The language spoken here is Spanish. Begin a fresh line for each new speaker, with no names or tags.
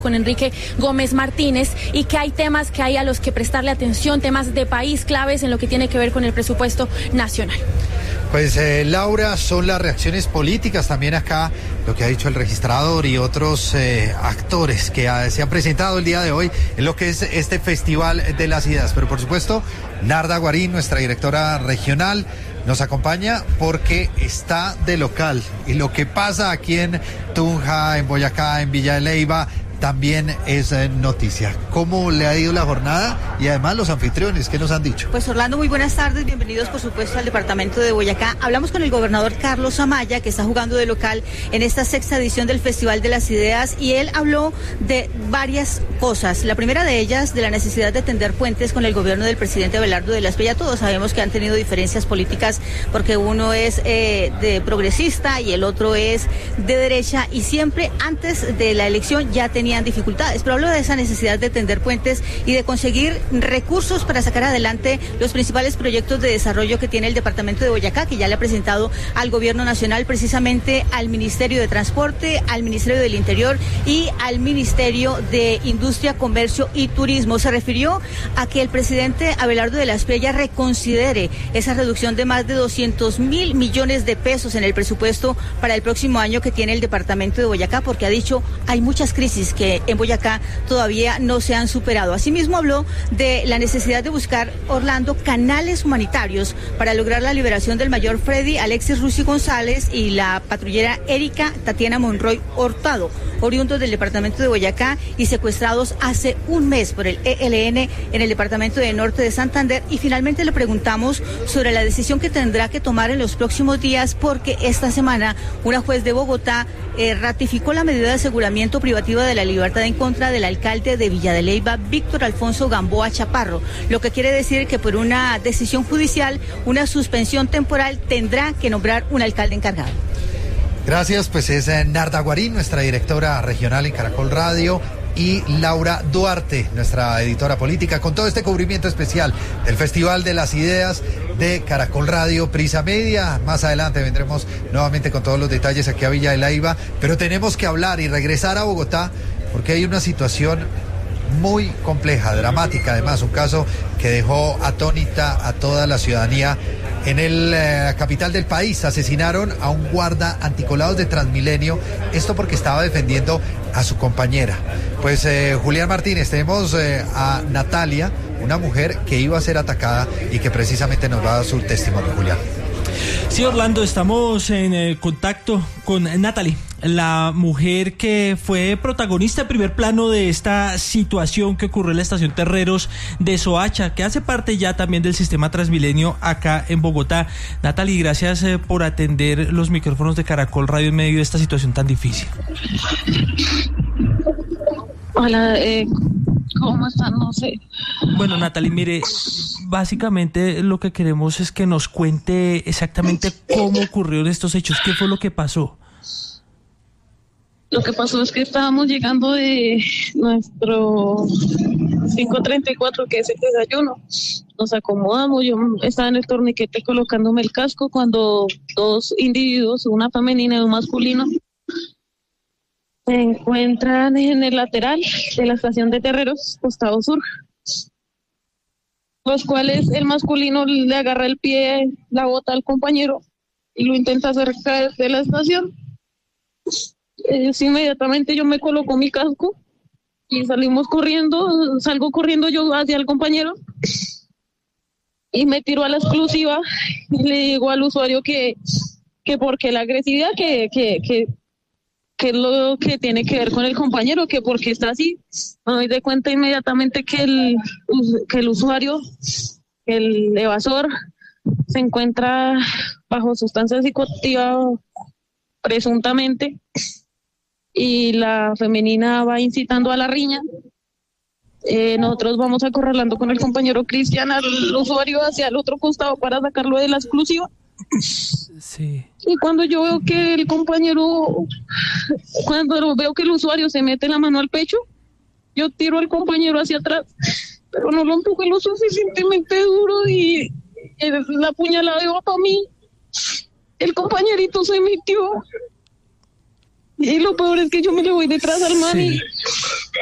con Enrique Gómez Martínez, y que hay temas que hay a los que prestarle atención, temas de país claves en lo que tiene que ver con el presupuesto nacional.
Pues Laura, son las reacciones políticas también acá, lo que ha dicho el registrador y otros actores que se han presentado el día de hoy en lo que es este Festival de las Ideas. Pero por supuesto, Narda Guarín, nuestra directora regional, nos acompaña porque está de local, y lo que pasa aquí en Tunja, en Boyacá, en Villa de Leyva, también es noticia. ¿Cómo le ha ido la jornada? Y además los anfitriones, ¿qué nos han dicho?
Pues Orlando, muy buenas tardes, bienvenidos por supuesto al departamento de Boyacá. Hablamos con el gobernador Carlos Amaya, que está jugando de local en esta 6ª edición del Festival de las Ideas, y él habló de varias cosas. La primera de ellas, de la necesidad de tender puentes con el gobierno del presidente Abelardo de la Espriella. Todos sabemos que han tenido diferencias políticas porque uno es de progresista y el otro es de derecha, y siempre antes de la elección ya tenían dificultades, pero hablo de esa necesidad de tender puentes y de conseguir recursos para sacar adelante los principales proyectos de desarrollo que tiene el departamento de Boyacá, que ya le ha presentado al gobierno nacional, precisamente al Ministerio de Transporte, al Ministerio del Interior y al Ministerio de Industria, Comercio y Turismo. Se refirió a que el presidente Abelardo de la Espriella reconsidere esa reducción de más de 200.000 millones de pesos en el presupuesto para el próximo año que tiene el departamento de Boyacá, porque ha dicho hay muchas crisis que en Boyacá todavía no se han superado. Asimismo habló de la necesidad de buscar, Orlando, canales humanitarios para lograr la liberación del mayor Freddy Alexis Rusi González y la patrullera Erika Tatiana Monroy Hurtado, oriundos del departamento de Boyacá y secuestrados hace un mes por el ELN en el departamento de Norte de Santander. Y finalmente le preguntamos sobre la decisión que tendrá que tomar en los próximos días, porque esta semana una juez de Bogotá ratificó la medida de aseguramiento privativa de la libertad en contra del alcalde de Villa de Leyva, Víctor Alfonso Gamboa Chaparro, lo que quiere decir que por una decisión judicial, una suspensión temporal, tendrá que nombrar un alcalde encargado.
Gracias, pues es Narda Guarín, nuestra directora regional en Caracol Radio, y Laura Duarte, nuestra editora política, con todo este cubrimiento especial del Festival de las Ideas de Caracol Radio, Prisa Media. Más adelante vendremos nuevamente con todos los detalles aquí a Villa de Leyva, pero tenemos que hablar y regresar a Bogotá porque hay una situación muy compleja, dramática, además un caso que dejó atónita a toda la ciudadanía. En la capital del país asesinaron a un guarda anticolados de Transmilenio, esto porque estaba defendiendo a su compañera. Pues Julián Martínez, tenemos a Natalia, una mujer que iba a ser atacada y que precisamente nos va a dar su testimonio. Julián.
Sí, Orlando, estamos en contacto con Natalie, la mujer que fue protagonista en primer plano de esta situación que ocurrió en la estación Terreros de Soacha, que hace parte ya también del sistema Transmilenio acá en Bogotá. Natalie, gracias por atender los micrófonos de Caracol Radio en medio de esta situación tan difícil.
Hola, ¿cómo están? No sé.
Bueno, Natalie, mire, básicamente lo que queremos es que nos cuente exactamente cómo ocurrieron estos hechos, qué fue lo que pasó.
Lo que pasó es que estábamos llegando de nuestro 5:34, que es el desayuno. Nos acomodamos, yo estaba en el torniquete colocándome el casco cuando dos individuos, una femenina y un masculino, se encuentran en el lateral de la estación de Terreros, costado sur, los cuales el masculino le agarra el pie, la bota al compañero y lo intenta hacer caer de la estación. Inmediatamente yo me coloco mi casco y salgo corriendo yo hacia el compañero y me tiro a la exclusiva y le digo al usuario que porque la agresividad que es lo que tiene que ver con el compañero, que porque está así. Me doy de cuenta inmediatamente que el usuario, el evasor, se encuentra bajo sustancia psicoactiva presuntamente, y la femenina va incitando a la riña. Nosotros vamos acorralando con el compañero Cristian al usuario hacia el otro costado para sacarlo de la exclusiva.
Sí.
Y cuando yo veo que el usuario se mete la mano al pecho, yo tiro al compañero hacia atrás, pero no lo empujé lo suficientemente duro y la puñalada iba para mí. El compañerito se metió Y lo peor es que yo me le voy detrás al man
Sí.